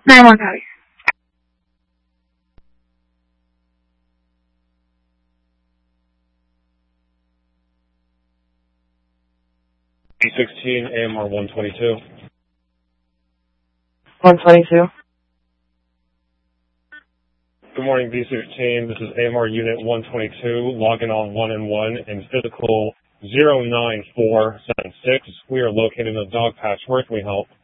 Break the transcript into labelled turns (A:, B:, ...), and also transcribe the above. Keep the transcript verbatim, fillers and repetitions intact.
A: nine one copy.
B: B sixteen, A M R one twenty-two.
C: one twenty-two.
B: Good morning, B sixteen. This is A M R Unit one twenty-two, logging on one and one in physical zero nine four seven six. We are located in a dog patch. Where can we help?